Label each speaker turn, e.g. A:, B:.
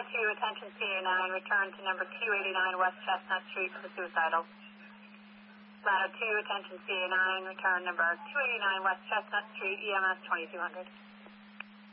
A: 2, attention CA9, return to number 289 West Chestnut Street for the suicidal. Ladder 2, attention CA9, return number 289 West Chestnut Street, EMS 2200.